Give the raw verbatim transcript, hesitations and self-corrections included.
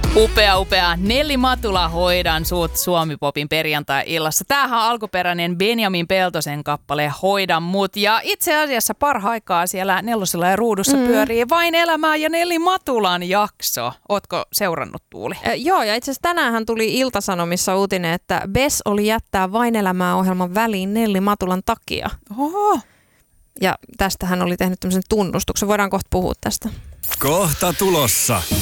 Upea, upea. Nelli Matula, Hoidan suut Suomi-popin perjantai-illassa. Tämähän on alkuperäinen Benjamin Peltosen kappale Hoidan mut. Ja itse asiassa parhaaikaa siellä Nelosella ja Ruudussa mm. pyörii Vain elämää ja Nelli Matulan jakso. Ootko seurannut, Tuuli? Äh, joo, ja itse asiassa tänäänhän tuli Ilta-Sanomissa uutinen, että Bes oli jättää Vain elämää -ohjelman väliin Nelli Matulan takia. Oho. Ja tästä hän oli tehnyt tämmöisen tunnustuksen. Voidaan kohta puhua tästä. Kohta tulossa.